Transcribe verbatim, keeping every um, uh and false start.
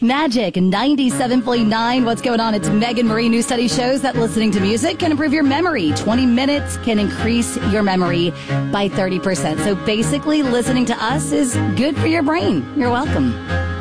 Magic ninety-seven point nine. What's going on? It's Megan Marie. New study shows that listening to music can improve your memory. twenty minutes can increase your memory by thirty percent. So basically, listening to us is good for your brain. You're welcome.